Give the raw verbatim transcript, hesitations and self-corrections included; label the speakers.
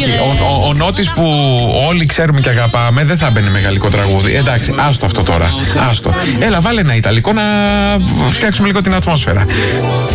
Speaker 1: Όχι, ο, ο, ο Νότης που όλοι ξέρουμε και αγαπάμε δεν θα μπαίνει με γαλλικό τραγούδι. Εντάξει, άστο αυτό τώρα. Άστο. Έλα, βάλε ένα ιταλικό να φτιάξουμε λίγο την ατμόσφαιρα.